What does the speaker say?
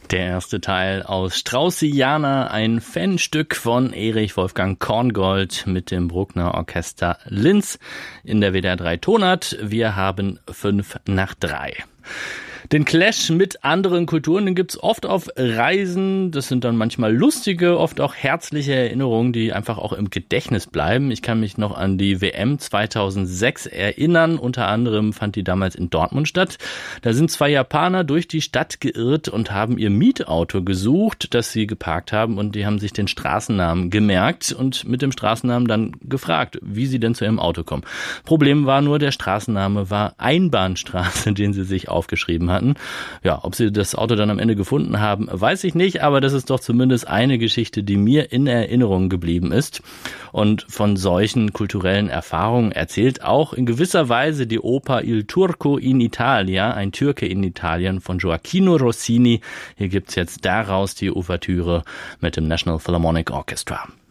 Der erste Teil aus Straussiana, ein Fanstück von Erich Wolfgang Korngold mit dem Bruckner Orchester Linz in der WDR 3 Tonart. Wir haben 2:55. Den Clash mit anderen Kulturen, den gibt's oft auf Reisen. Das sind dann manchmal lustige, oft auch herzliche Erinnerungen, die einfach auch im Gedächtnis bleiben. Ich kann mich noch an die WM 2006 erinnern. Unter anderem fand die damals in Dortmund statt. Da sind 2 Japaner durch die Stadt geirrt und haben ihr Mietauto gesucht, das sie geparkt haben. Und die haben sich den Straßennamen gemerkt und mit dem Straßennamen dann gefragt, wie sie denn zu ihrem Auto kommen. Problem war nur, der Straßenname war Einbahnstraße, den sie sich aufgeschrieben hatten. Ja, ob sie das Auto dann am Ende gefunden haben, weiß ich nicht, aber das ist doch zumindest eine Geschichte, die mir in Erinnerung geblieben ist. Und von solchen kulturellen Erfahrungen erzählt auch in gewisser Weise die Oper Il Turco in Italia, ein Türke in Italien von Gioacchino Rossini. Hier gibt's jetzt daraus die Ouvertüre mit dem National Philharmonic Orchestra.